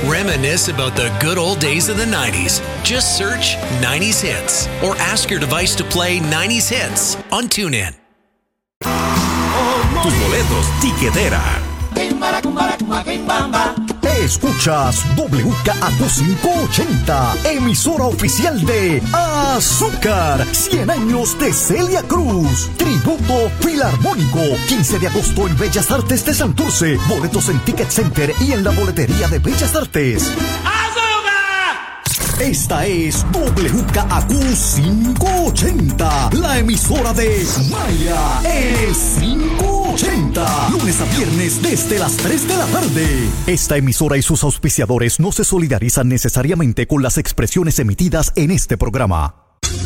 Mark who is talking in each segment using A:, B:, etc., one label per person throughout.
A: Reminisce about the good old days of the 90s. Just search 90s Hits or ask your device to play 90s Hits on TuneIn.
B: Tus boletos, Tiquetera.
C: Escuchas WKAQ 580, emisora oficial de Azúcar, 100 años de Celia Cruz, tributo filarmónico, 15 de agosto en Bellas Artes de Santurce, boletos en Ticket Center y en la boletería de Bellas Artes. Esta es WKAQ 580, la emisora de Maya, el 580, lunes a viernes desde las 3 de la tarde. Esta emisora y sus auspiciadores no se solidarizan necesariamente con las expresiones emitidas en este programa.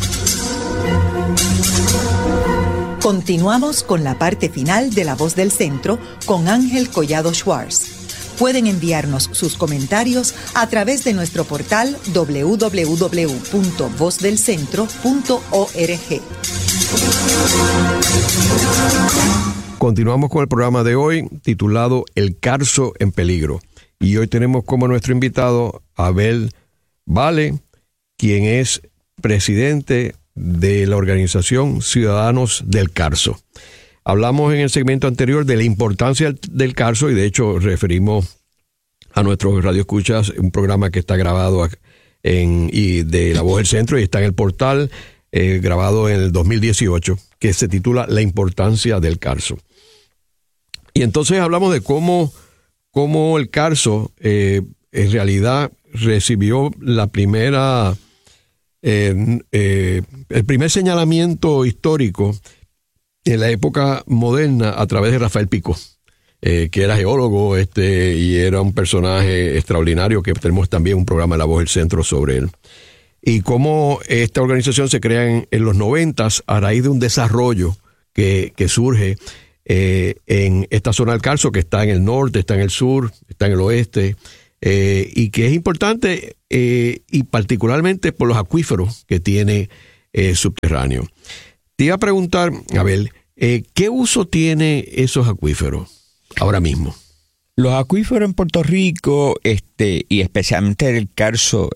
D: Continuamos con la parte final de La Voz del Centro con Ángel Collado Schwartz. Pueden enviarnos sus comentarios a través de nuestro portal www.vozdelcentro.org.
E: Continuamos con el programa de hoy titulado El Carso en Peligro. Y hoy tenemos como nuestro invitado a Abel Vale, quien es presidente de la organización Ciudadanos del Carso. Hablamos en el segmento anterior de la importancia del Carso y de hecho referimos a nuestros radioescuchas un programa que está grabado de La Voz del Centro y está en el portal, grabado en el 2018, que se titula La importancia del Carso. Y entonces hablamos de cómo el Carso en realidad recibió el primer señalamiento histórico en la época moderna a través de Rafael Pico, que era geólogo y era un personaje extraordinario, que tenemos también un programa de La Voz del Centro sobre él. Y cómo esta organización se crea en los 90s a raíz de un desarrollo que surge en esta zona del Carso, que está en el norte, está en el sur, está en el oeste, y que es importante y particularmente por los acuíferos que tiene subterráneo. Te iba a preguntar, Abel, ¿qué uso tiene esos acuíferos ahora mismo?
F: Los acuíferos en Puerto Rico, y especialmente el Carso,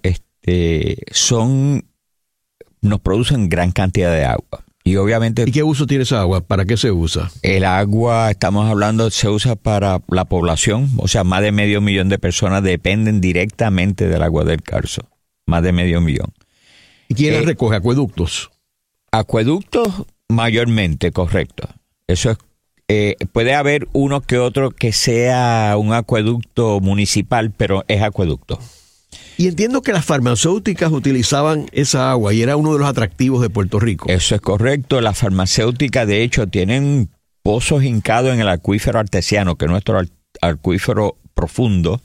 F: nos producen gran cantidad de agua. Y obviamente...
E: ¿Y qué uso tiene esa agua? ¿Para qué se usa?
F: El agua, estamos hablando, se usa para la población. O sea, más de 500,000 de personas dependen directamente del agua del Carso. Más de 500,000.
E: ¿Y quién las recoge? ¿Acueductos?
F: Acueductos mayormente, correcto. Eso es. Puede haber uno que otro que sea un acueducto municipal, pero es acueducto.
E: Y entiendo que las farmacéuticas utilizaban esa agua y era uno de los atractivos de Puerto Rico.
F: Eso es correcto. Las farmacéuticas, de hecho, tienen pozos hincados en el acuífero artesiano, que es nuestro acuífero profundo.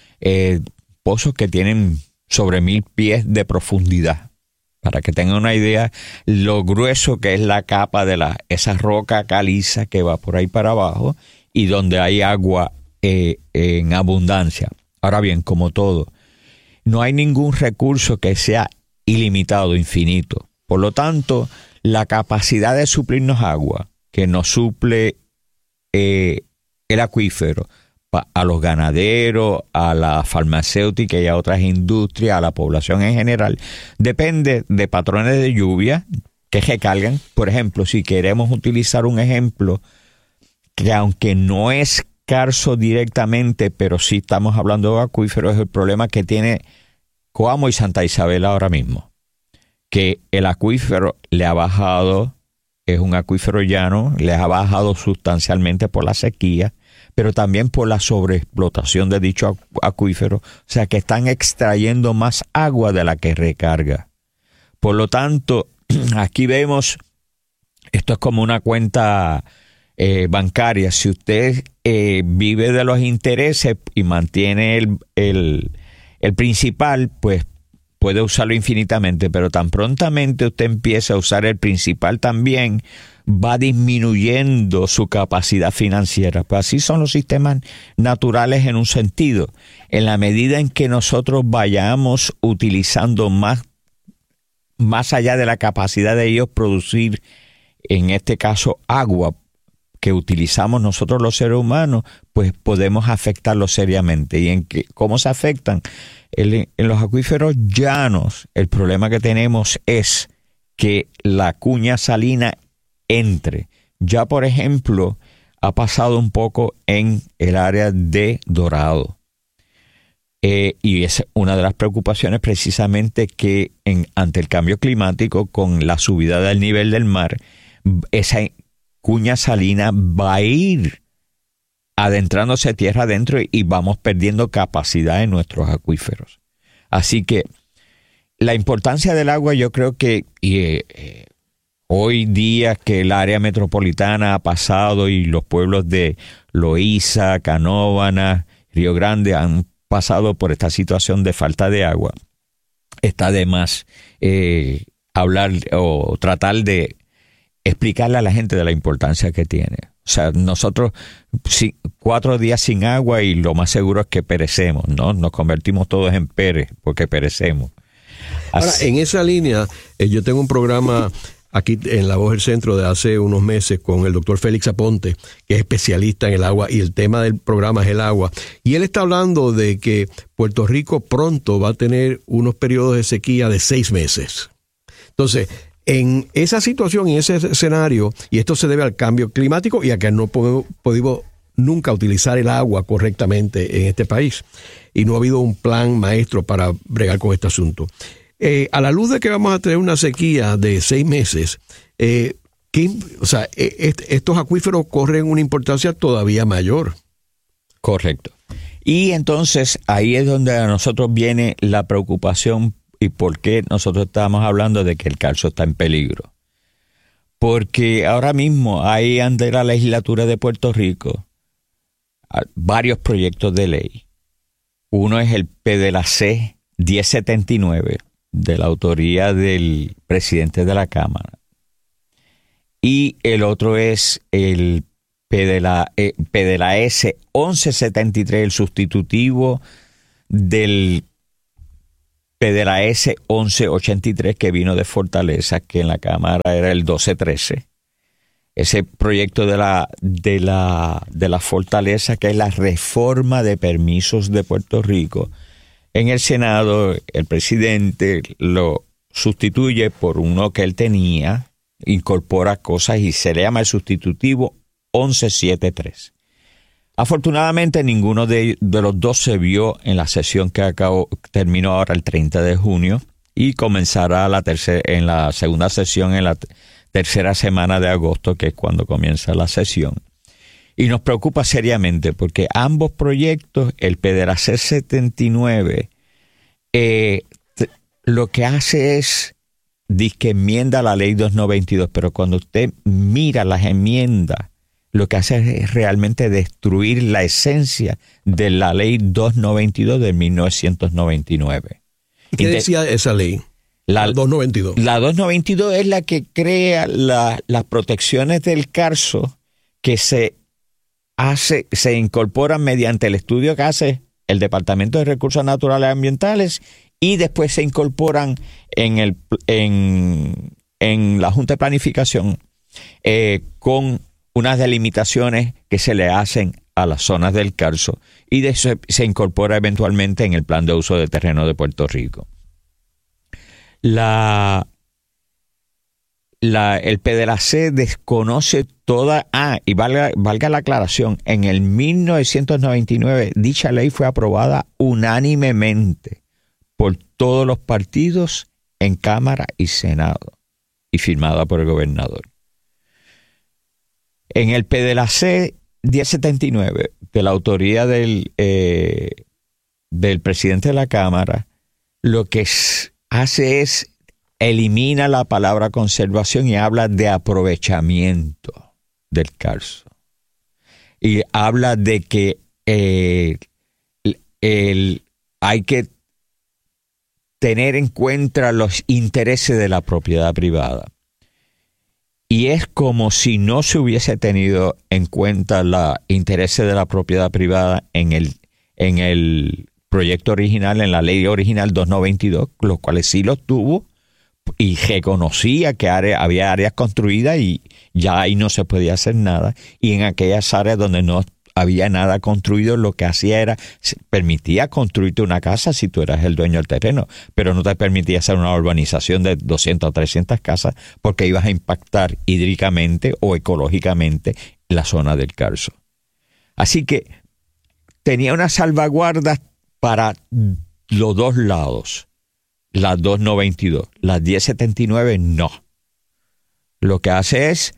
F: Pozos que tienen sobre 1,000 pies de profundidad. Para que tengan una idea, lo grueso que es la capa de esa roca caliza que va por ahí para abajo y donde hay agua en abundancia. Ahora bien, como todo, no hay ningún recurso que sea ilimitado, infinito. Por lo tanto, la capacidad de suplirnos agua que nos suple el acuífero a los ganaderos, a la farmacéutica y a otras industrias, a la población en general, depende de patrones de lluvia que recargan. Por ejemplo, si queremos utilizar un ejemplo que aunque no es Carso directamente, pero sí estamos hablando de acuíferos, es el problema que tiene Coamo y Santa Isabel ahora mismo, que el acuífero le ha bajado, es un acuífero llano, le ha bajado sustancialmente por la sequía, pero también por la sobreexplotación de dicho acuífero, o sea que están extrayendo más agua de la que recarga. Por lo tanto, aquí vemos, esto es como una cuenta bancaria. Si usted vive de los intereses y mantiene el principal, pues puede usarlo infinitamente, pero tan prontamente usted empieza a usar el principal también, va disminuyendo su capacidad financiera. Pues así son los sistemas naturales en un sentido. En la medida en que nosotros vayamos utilizando más allá de la capacidad de ellos producir, en este caso agua, que utilizamos nosotros los seres humanos, pues podemos afectarlos seriamente. ¿Y cómo se afectan? En los acuíferos llanos, el problema que tenemos es que la cuña salina entre. Ya, por ejemplo, ha pasado un poco en el área de Dorado. Y es una de las preocupaciones precisamente que ante el cambio climático, con la subida del nivel del mar, esa cuña salina va a ir adentrándose tierra adentro y vamos perdiendo capacidad en nuestros acuíferos. Así que la importancia del agua, yo creo que hoy día que el área metropolitana ha pasado y los pueblos de Loíza, Canóvana, Río Grande han pasado por esta situación de falta de agua, está de más hablar o tratar de explicarle a la gente de la importancia que tiene. O sea, nosotros 4 días sin agua y lo más seguro es que perecemos, ¿no? Nos convertimos todos en Pérez porque perecemos.
E: Ahora, en esa línea, yo tengo un programa aquí en La Voz del Centro de hace unos meses con el doctor Félix Aponte, que es especialista en el agua, y el tema del programa es el agua. Y él está hablando de que Puerto Rico pronto va a tener unos periodos de sequía de 6 meses. Entonces, en esa situación, en ese escenario, y esto se debe al cambio climático y a que no pudimos nunca utilizar el agua correctamente en este país, y no ha habido un plan maestro para bregar con este asunto. A la luz de que vamos a tener una sequía de 6 meses, estos acuíferos corren una importancia todavía mayor.
F: Correcto. Y entonces ahí es donde a nosotros viene la preocupación y por qué nosotros estamos hablando de que el Carso está en peligro. Porque ahora mismo hay ante la legislatura de Puerto Rico varios proyectos de ley. Uno es el PDLAC 1079, de la autoría del presidente de la Cámara. Y el otro es el PDLAS 1173, el sustitutivo del PDLAS 1183 que vino de Fortaleza, que en la Cámara era el 1213. Ese proyecto de la Fortaleza, que es la reforma de permisos de Puerto Rico. En el Senado, el presidente lo sustituye por uno que él tenía, incorpora cosas y se le llama el sustitutivo 1173. Afortunadamente, ninguno de los dos se vio en la sesión que terminó ahora el 30 de junio y comenzará en la segunda sesión en la tercera semana de agosto, que es cuando comienza la sesión. Y nos preocupa seriamente porque ambos proyectos, el PDLAC 79, lo que hace es que enmienda la ley 2922, pero cuando usted mira las enmiendas, lo que hace es realmente destruir la esencia de la ley 2922 de 1999.
E: ¿Qué decía esa ley? La 292.
F: La 292 es la que crea las protecciones del Carso que se incorporan mediante el estudio que hace el Departamento de Recursos Naturales y Ambientales y después se incorporan en la Junta de Planificación con unas delimitaciones que se le hacen a las zonas del Carso y de eso se incorpora eventualmente en el Plan de Uso de Terreno de Puerto Rico. El PDLAC desconoce toda... y valga la aclaración, en el 1999 dicha ley fue aprobada unánimemente por todos los partidos en Cámara y Senado y firmada por el gobernador. En el PDLAC 1079, de la autoría del presidente de la Cámara, lo que hace es elimina la palabra conservación y habla de aprovechamiento del Carso. Y habla de que hay que tener en cuenta los intereses de la propiedad privada. Y es como si no se hubiese tenido en cuenta los intereses de la propiedad privada en el proyecto original, en la ley original 2922, los cuales sí los tuvo, y reconocía que había áreas construidas y ya ahí no se podía hacer nada. Y en aquellas áreas donde no había nada construido, lo que hacía era, permitía construirte una casa si tú eras el dueño del terreno, pero no te permitía hacer una urbanización de 200 o 300 casas porque ibas a impactar hídricamente o ecológicamente la zona del Carso. Así que tenía unas salvaguardas para los dos lados. Las 292, las 1079 no. Lo que hace es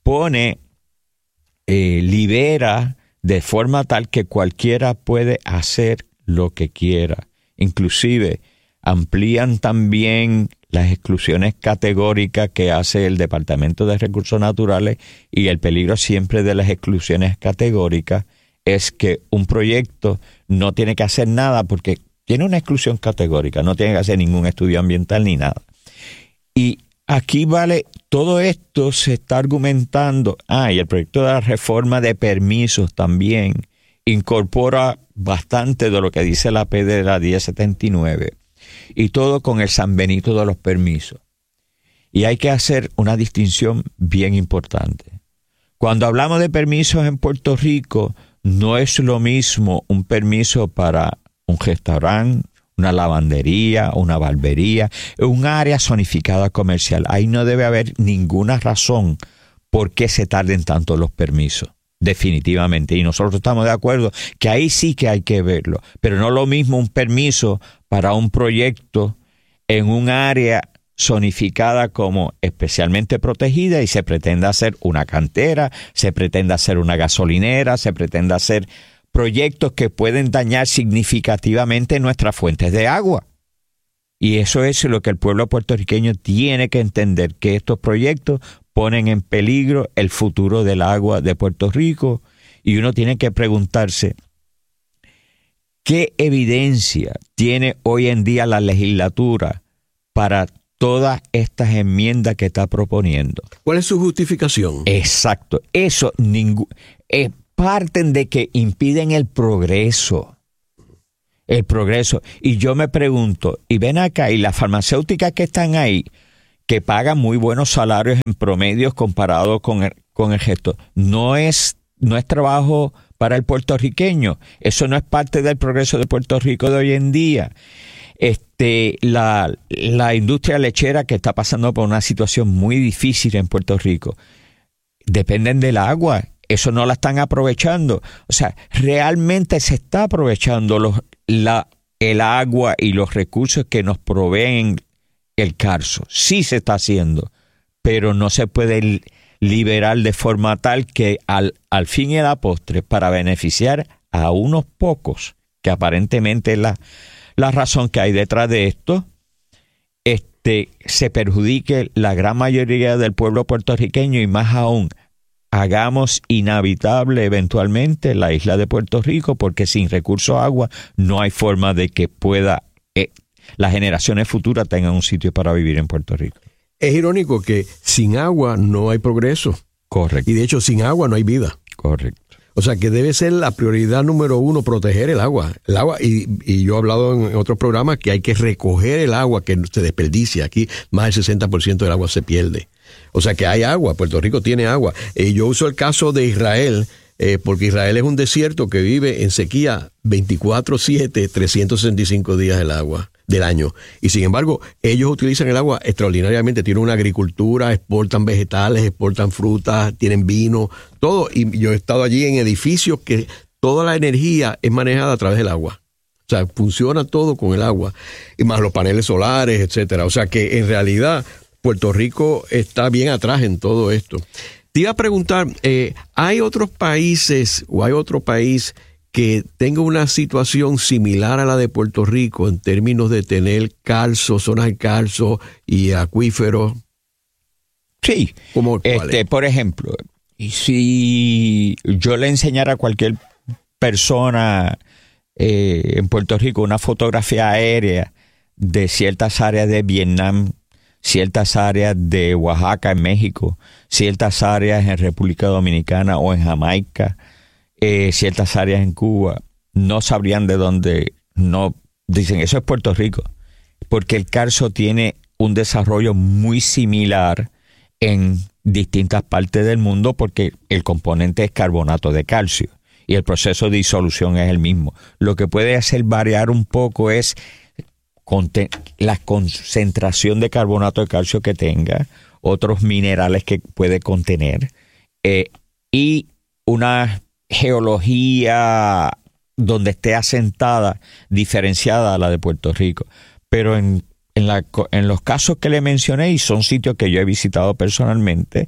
F: libera de forma tal que cualquiera puede hacer lo que quiera. Inclusive amplían también las exclusiones categóricas que hace el Departamento de Recursos Naturales, y el peligro siempre de las exclusiones categóricas es que un proyecto no tiene que hacer nada porque tiene una exclusión categórica, no tiene que hacer ningún estudio ambiental ni nada. Y aquí todo esto se está argumentando. Y el proyecto de la reforma de permisos también incorpora bastante de lo que dice la P de la 1079. Y todo con el San Benito de los permisos. Y hay que hacer una distinción bien importante. Cuando hablamos de permisos en Puerto Rico, no es lo mismo un permiso para un restaurante, una lavandería, una barbería, un área zonificada comercial. Ahí no debe haber ninguna razón por qué se tarden tanto los permisos, definitivamente. Y nosotros estamos de acuerdo que ahí sí que hay que verlo. Pero no lo mismo un permiso para un proyecto en un área zonificada como especialmente protegida y se pretende hacer una cantera, se pretende hacer una gasolinera, se pretende hacer proyectos que pueden dañar significativamente nuestras fuentes de agua. Y eso es lo que el pueblo puertorriqueño tiene que entender, que estos proyectos ponen en peligro el futuro del agua de Puerto Rico, y uno tiene que preguntarse, ¿qué evidencia tiene hoy en día la legislatura para todas estas enmiendas que está proponiendo?
E: ¿Cuál es su justificación?
F: Exacto. Eso parten de que impiden el progreso. El progreso. Y yo me pregunto, y ven acá, y las farmacéuticas que están ahí, que pagan muy buenos salarios en promedios comparado con el resto, no es trabajo para el puertorriqueño. Eso no es parte del progreso de Puerto Rico de hoy en día. La industria lechera, que está pasando por una situación muy difícil en Puerto Rico, dependen del agua. Eso no la están aprovechando. O sea, realmente se está aprovechando el agua y los recursos que nos proveen el Carso. Sí se está haciendo, pero no se puede liberar de forma tal que al fin y a la postre, para beneficiar a unos pocos, que aparentemente es la razón que hay detrás de esto, se perjudique la gran mayoría del pueblo puertorriqueño, y más aún, hagamos inhabitable eventualmente la isla de Puerto Rico, porque sin recursos a agua no hay forma de que las generaciones futuras tengan un sitio para vivir en Puerto Rico.
E: Es irónico que sin agua no hay progreso.
F: Correcto.
E: Y de hecho sin agua no hay vida.
F: Correcto.
E: O sea que debe ser la prioridad número uno proteger el agua. El agua, y yo he hablado en otros programas que hay que recoger el agua que se desperdicia. Aquí más del 60% del agua se pierde. O sea que hay agua, Puerto Rico tiene agua. Yo uso el caso de Israel, porque Israel es un desierto que vive en sequía 24/7, 365 días del año. Y sin embargo, ellos utilizan el agua extraordinariamente. Tienen una agricultura, exportan vegetales, exportan frutas, tienen vino, todo. Y yo he estado allí en edificios que toda la energía es manejada a través del agua. O sea, funciona todo con el agua. Y más los paneles solares, etcétera. O sea que en realidad Puerto Rico está bien atrás en todo esto. Te iba a preguntar, ¿hay otros países o hay otro país que tenga una situación similar a la de Puerto Rico en términos de tener Carso, zonas de Carso y acuíferos?
F: Sí.
E: ¿Cómo cuáles?
F: Por ejemplo, si yo le enseñara a cualquier persona en Puerto Rico una fotografía aérea de ciertas áreas de Vietnam, ciertas áreas de Oaxaca en México, ciertas áreas en República Dominicana o en Jamaica, ciertas áreas en Cuba, no sabrían de dónde, no dicen, eso es Puerto Rico, porque el Carso tiene un desarrollo muy similar en distintas partes del mundo porque el componente es carbonato de calcio y el proceso de disolución es el mismo. Lo que puede hacer variar un poco es la concentración de carbonato de calcio que tenga, otros minerales que puede contener y una geología donde esté asentada, diferenciada a la de Puerto Rico. Pero en los casos que le mencioné, y son sitios que yo he visitado personalmente,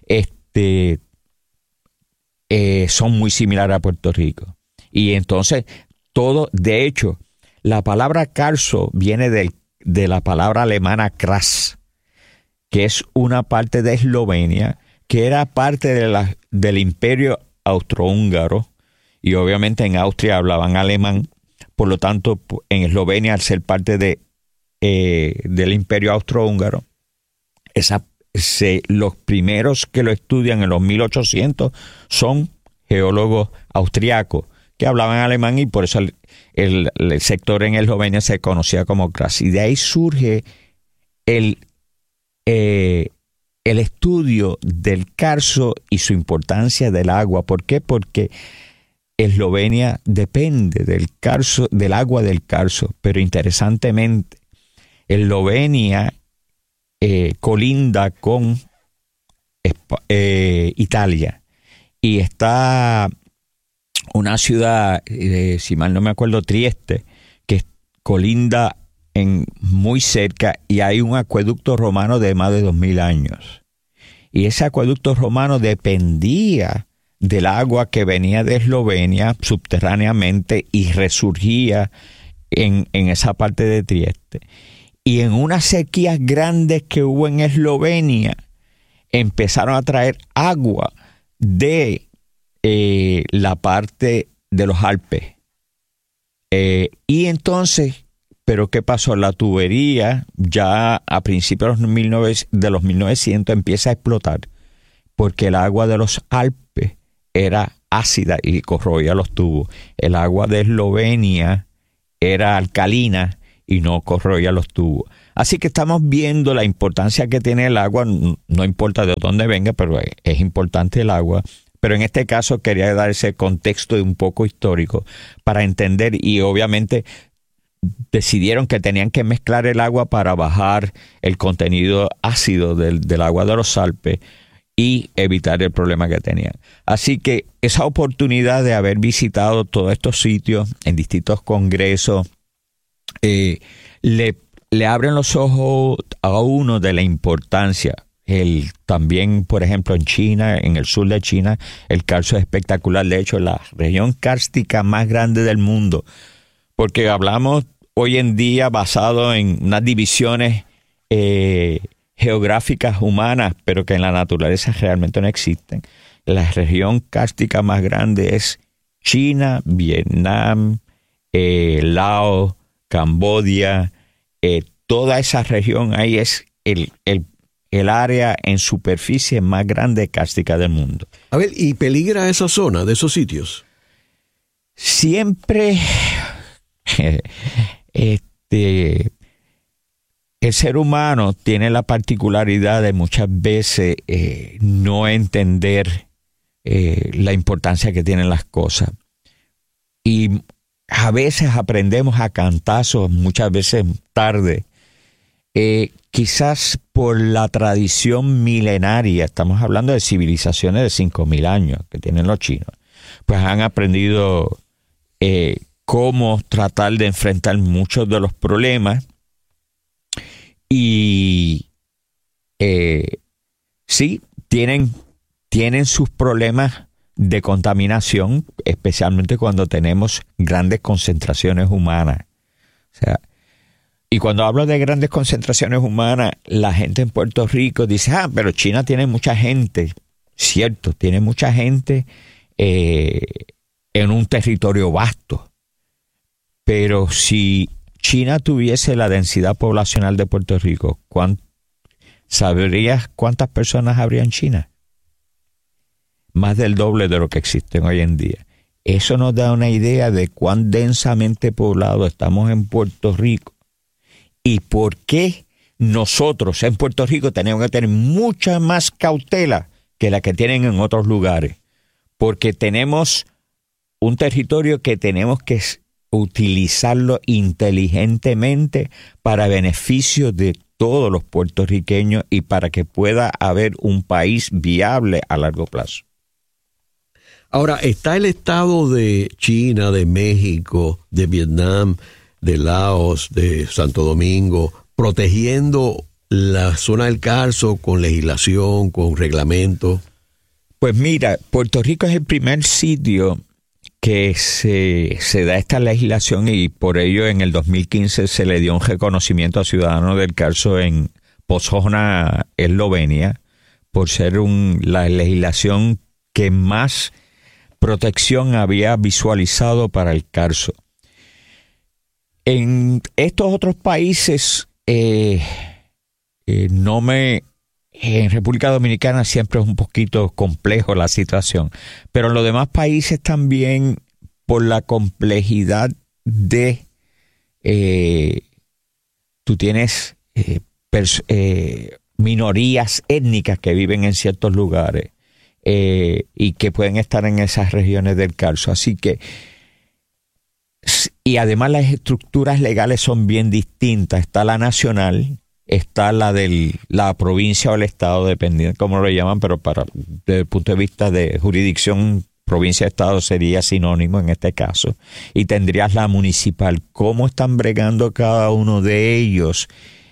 F: son muy similares a Puerto Rico. Y entonces, de hecho, la palabra calcio viene de la palabra alemana Kras, que es una parte de Eslovenia, que era parte del Imperio Austrohúngaro, y obviamente en Austria hablaban alemán, por lo tanto, en Eslovenia, al ser parte del Imperio Austrohúngaro, los primeros que lo estudian en los 1800 son geólogos austriacos que hablaban alemán, y por eso el sector en Eslovenia se conocía como Kras. Y de ahí surge el estudio del calcio y su importancia del agua. ¿Por qué? Porque Eslovenia depende del agua del calcio, pero interesantemente Eslovenia colinda con Italia, y está una ciudad, si mal no me acuerdo, Trieste, que colinda muy cerca, y hay un acueducto romano de más de 2000 años. Y ese acueducto romano dependía del agua que venía de Eslovenia subterráneamente y resurgía en esa parte de Trieste. Y en unas sequías grandes que hubo en Eslovenia, empezaron a traer agua de la parte de los Alpes. Y entonces, ¿pero qué pasó? La tubería ya a principios de los 1900 empieza a explotar, porque el agua de los Alpes era ácida y corroía los tubos. El agua de Eslovenia era alcalina y no corroía los tubos. Así que estamos viendo la importancia que tiene el agua, no importa de dónde venga, pero es importante el agua. Pero en este caso quería dar ese contexto un poco histórico para entender, y obviamente decidieron que tenían que mezclar el agua para bajar el contenido ácido del agua de los Alpes y evitar el problema que tenían. Así que esa oportunidad de haber visitado todos estos sitios en distintos congresos le abren los ojos a uno de la importancia. También, por ejemplo, en China, en el sur de China, el calcio es espectacular. De hecho, la región kárstica más grande del mundo, porque hablamos hoy en día basado en unas divisiones geográficas humanas, pero que en la naturaleza realmente no existen. La región kárstica más grande es China, Vietnam, Laos, Camboya. Toda esa región ahí es el área en superficie más grande cárstica del mundo.
E: A ver, ¿y peligra esa zona de esos sitios?
F: Siempre el ser humano tiene la particularidad de muchas veces no entender la importancia que tienen las cosas. Y a veces aprendemos a cantazos, muchas veces tarde, quizás por la tradición milenaria. Estamos hablando de civilizaciones de 5.000 años que tienen los chinos, pues han aprendido cómo tratar de enfrentar muchos de los problemas. Y sí, tienen sus problemas de contaminación, especialmente cuando tenemos grandes concentraciones humanas. O sea, y cuando hablo de grandes concentraciones humanas, la gente en Puerto Rico dice, pero China tiene mucha gente. Cierto, tiene mucha gente en un territorio vasto. Pero si China tuviese la densidad poblacional de Puerto Rico, ¿sabrías cuántas personas habría en China? Más del doble de lo que existen hoy en día. Eso nos da una idea de cuán densamente poblado estamos en Puerto Rico y por qué nosotros en Puerto Rico tenemos que tener mucha más cautela que la que tienen en otros lugares, porque tenemos un territorio que tenemos que utilizarlo inteligentemente para beneficio de todos los puertorriqueños y para que pueda haber un país viable a largo plazo.
E: Ahora, ¿está el estado de China, de México, de Vietnam, de Laos, de Santo Domingo, protegiendo la zona del Carso con legislación, con reglamento?
F: Pues mira, Puerto Rico es el primer sitio que se da esta legislación y por ello en el 2015 se le dio un reconocimiento a ciudadanos del Carso en Pozona, Eslovenia, por ser la legislación que más protección había visualizado para el Carso. En estos otros países, en República Dominicana siempre es un poquito complejo la situación, pero en los demás países también por la complejidad de tú tienes minorías étnicas que viven en ciertos lugares y que pueden estar en esas regiones del Carso, así que y además las estructuras legales son bien distintas. Está la nacional, está la de la provincia o el estado, dependiendo cómo lo llaman, pero desde el punto de vista de jurisdicción, provincia-estado sería sinónimo en este caso. Y tendrías la municipal. ¿Cómo están bregando cada uno de ellos?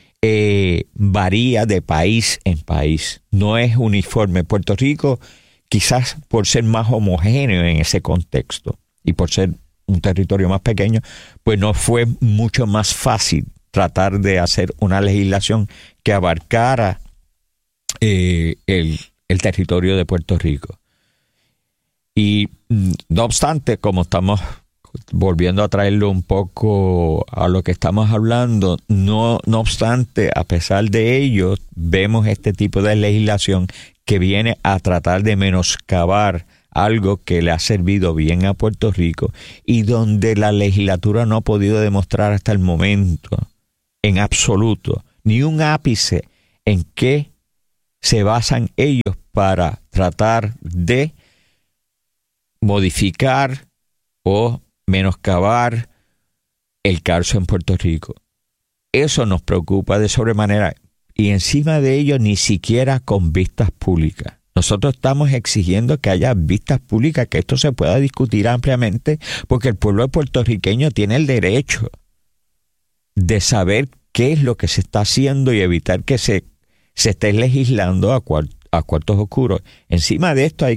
F: Varía de país en país. No es uniforme. Puerto Rico, quizás por ser más homogéneo en ese contexto y por ser un territorio más pequeño, pues no fue mucho más fácil tratar de hacer una legislación que abarcara el territorio de Puerto Rico. Y no obstante, como estamos volviendo a traerlo un poco a lo que estamos hablando, no obstante, a pesar de ello, vemos este tipo de legislación que viene a tratar de menoscabar algo que le ha servido bien a Puerto Rico y donde la legislatura no ha podido demostrar hasta el momento, en absoluto, ni un ápice en qué se basan ellos para tratar de modificar o menoscabar el Carso en Puerto Rico. Eso nos preocupa de sobremanera y encima de ello ni siquiera con vistas públicas. Nosotros estamos exigiendo que haya vistas públicas, que esto se pueda discutir ampliamente, porque el pueblo puertorriqueño tiene el derecho de saber qué es lo que se está haciendo y evitar que se esté legislando a cuartos oscuros. Encima de esto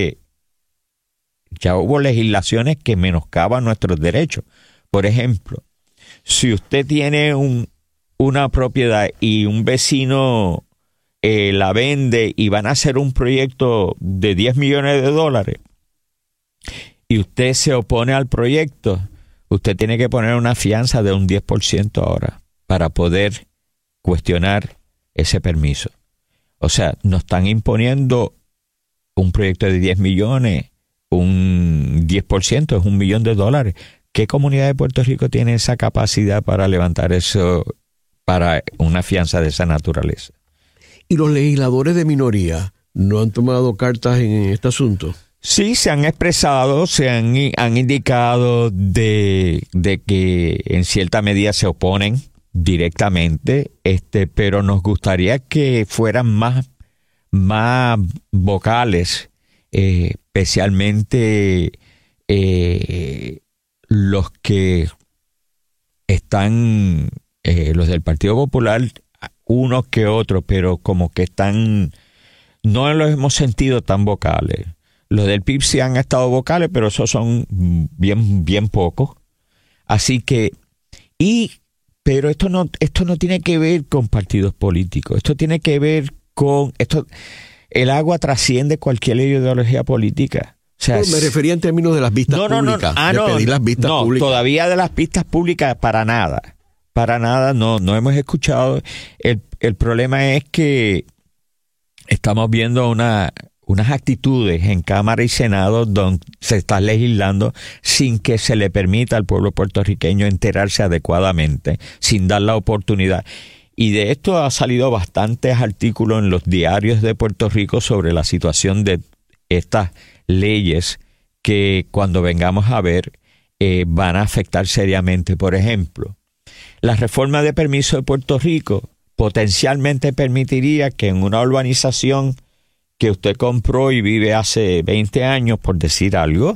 F: ya hubo legislaciones que menoscaban nuestros derechos. Por ejemplo, si usted tiene una propiedad y un vecino la vende y van a hacer un proyecto de $10 millones y usted se opone al proyecto, usted tiene que poner una fianza de un 10% ahora para poder cuestionar ese permiso. O sea, nos están imponiendo un proyecto de 10 millones, un 10% es $1 millón. ¿Qué comunidad de Puerto Rico tiene esa capacidad para levantar eso, para una fianza de esa naturaleza?
E: ¿Y los legisladores de minoría no han tomado cartas en este asunto?
F: Sí, se han expresado, han indicado de que en cierta medida se oponen directamente, pero nos gustaría que fueran más vocales, especialmente los que están, los del Partido Popular, unos que otros, pero como que no los hemos sentido tan vocales. Los del PIB sí han estado vocales, pero esos son bien pocos. Así que, pero esto no tiene que ver con partidos políticos. Esto tiene que ver con el agua trasciende cualquier ideología política. O sea,
E: me refería en términos de las vistas públicas. Pedir las vistas públicas.
F: Todavía de las vistas públicas para nada. Para nada, no hemos escuchado. El problema es que estamos viendo unas actitudes en Cámara y Senado donde se está legislando sin que se le permita al pueblo puertorriqueño enterarse adecuadamente, sin dar la oportunidad. Y de esto ha salido bastantes artículos en los diarios de Puerto Rico sobre la situación de estas leyes que cuando vengamos a ver van a afectar seriamente. Por ejemplo, la reforma de permiso de Puerto Rico potencialmente permitiría que en una urbanización que usted compró y vive hace 20 años, por decir algo,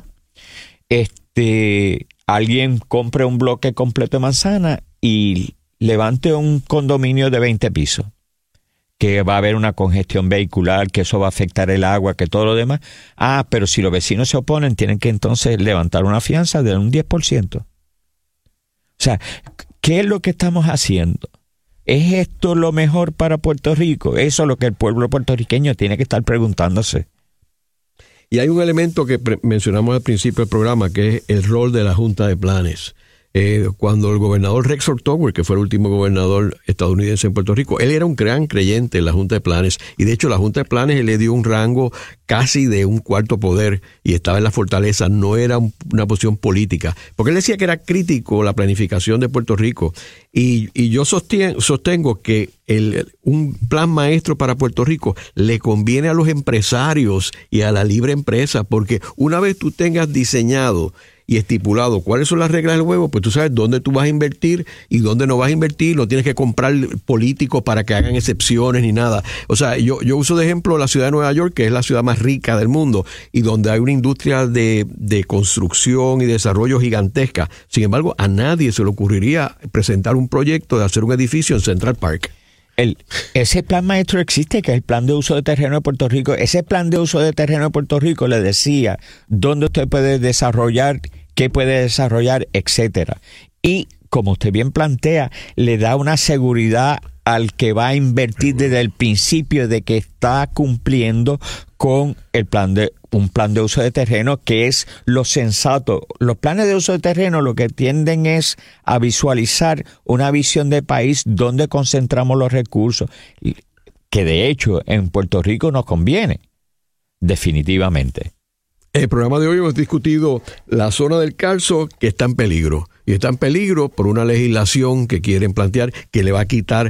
F: alguien compre un bloque completo de manzana y levante un condominio de 20 pisos, que va a haber una congestión vehicular, que eso va a afectar el agua, que todo lo demás. Pero si los vecinos se oponen, tienen que entonces levantar una fianza de un 10%. O sea, ¿qué es lo que estamos haciendo? ¿Es esto lo mejor para Puerto Rico? Eso es lo que el pueblo puertorriqueño tiene que estar preguntándose.
E: Y hay un elemento que mencionamos al principio del programa, que es el rol de la Junta de Planes. Cuando el gobernador Rex October, que fue el último gobernador estadounidense en Puerto Rico, él era un gran creyente en la Junta de Planes, y de hecho la Junta de Planes le dio un rango casi de un cuarto poder, y estaba en la fortaleza, no era una posición política, porque él decía que era crítico la planificación de Puerto Rico, y yo sostengo que un plan maestro para Puerto Rico le conviene a los empresarios y a la libre empresa, porque una vez tú tengas diseñado y estipulado cuáles son las reglas del juego, pues tú sabes dónde tú vas a invertir y dónde no vas a invertir. No tienes que comprar políticos para que hagan excepciones ni nada. O sea, yo uso de ejemplo la ciudad de Nueva York, que es la ciudad más rica del mundo y donde hay una industria de construcción y desarrollo gigantesca. Sin embargo, a nadie se le ocurriría presentar un proyecto de hacer un edificio en Central Park.
F: Ese plan maestro existe, que es el plan de uso de terreno de Puerto Rico. Ese plan de uso de terreno de Puerto Rico le decía dónde usted puede desarrollar, qué puede desarrollar, etcétera. Y como usted bien plantea, le da una seguridad al que va a invertir desde el principio de que está cumpliendo con un plan de uso de terreno, que es lo sensato. Los planes de uso de terreno lo que tienden es a visualizar una visión de país donde concentramos los recursos, que de hecho en Puerto Rico nos conviene, definitivamente.
E: En el programa de hoy hemos discutido la zona del Carso, que está en peligro. Y está en peligro por una legislación que quieren plantear que le va a quitar,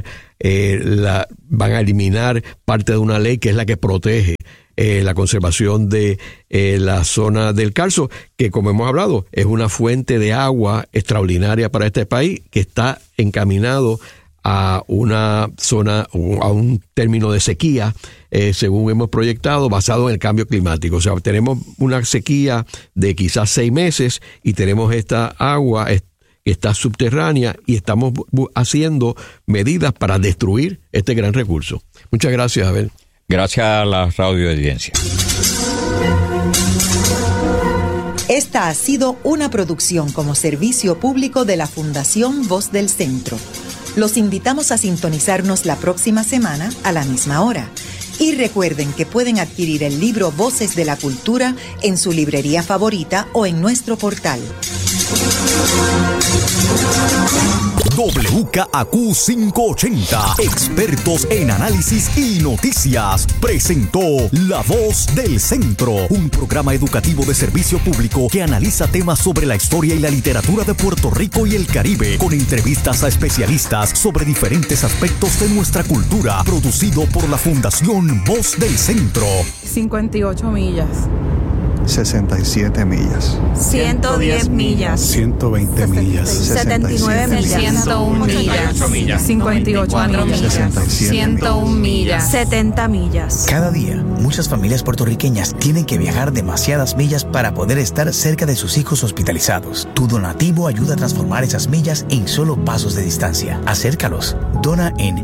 E: van a eliminar parte de una ley que es la que protege la conservación de la zona del Carso, que como hemos hablado es una fuente de agua extraordinaria para este país, que está encaminado a una zona, a un término de sequía, según hemos proyectado, basado en el cambio climático. O sea, tenemos una sequía de quizás 6 meses y tenemos esta agua que está subterránea y estamos haciendo medidas para destruir este gran recurso. Muchas gracias, Abel.
F: Gracias a la radio audiencia.
D: Esta ha sido una producción como servicio público de la Fundación Voz del Centro. Los invitamos a sintonizarnos la próxima semana a la misma hora. Y recuerden que pueden adquirir el libro Voces de la Cultura en su librería favorita o en nuestro portal.
C: WKAQ 580, expertos en análisis y noticias, presentó La Voz del Centro, un programa educativo de servicio público que analiza temas sobre la historia y la literatura de Puerto Rico y el Caribe, con entrevistas a especialistas sobre diferentes aspectos de nuestra cultura, producido por la Fundación Voz del Centro.
B: 58 millas.
G: 67 millas.
B: 110 millas.
G: 120 millas.
B: 79 millas. 101 millas. 58 millas. 101 millas. 70 millas.
H: Cada día, muchas familias puertorriqueñas tienen que viajar demasiadas millas para poder estar cerca de sus hijos hospitalizados. Tu donativo ayuda a transformar esas millas en solo pasos de distancia. Acércalos. Dona en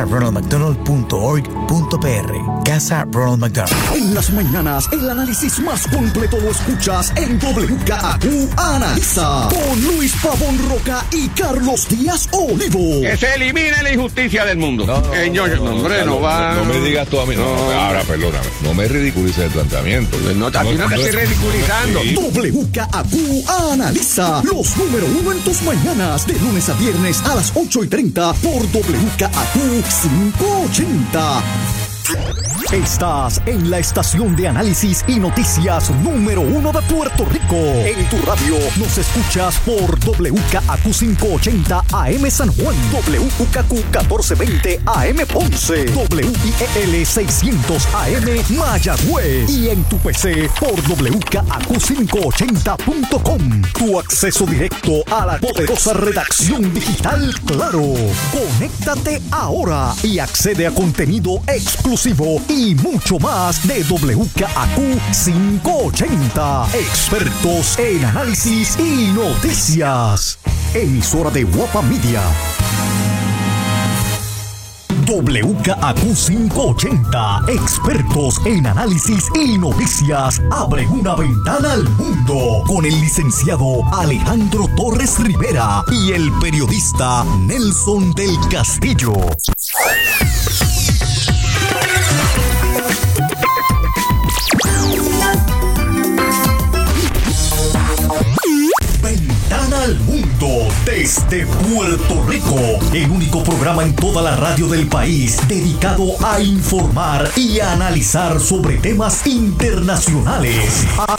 H: casaronaldmcdonald.org.pr. Casa Ronald McDonald.
C: En las mañanas, el análisis más completo lo escuchas en WKAQ Analiza, con Luis Pavón Roca y Carlos Díaz Olivo.
I: Que se elimine la injusticia del mundo.
J: No me digas tú a mí. Ahora, perdóname. No me ridiculices el planteamiento.
I: Aquí no te estoy ridiculizando.
C: WKAQ Analiza, los número 1 en tus mañanas, de lunes a viernes a las 8:30 por WKAQ 580. Estás en la estación de análisis y noticias número 1 de Puerto Rico. En tu radio nos escuchas por WKAQ 580 AM San Juan, WKAQ 1420 AM Ponce, WIEL 600 AM Mayagüez y en tu PC por WKAQ580.com. Tu acceso directo a la poderosa redacción digital Claro. Conéctate ahora y accede a contenido exclusivo y mucho más de WKAQ 580. Expertos en análisis y noticias. Emisora de Guapa Media. WKAQ 580, expertos en análisis y noticias, abren una ventana al mundo con el licenciado Alejandro Torres Rivera y el periodista Nelson del Castillo. Ventana al mundo desde Puerto Rico, el único programa en toda la radio del país dedicado a informar y a analizar sobre temas internacionales.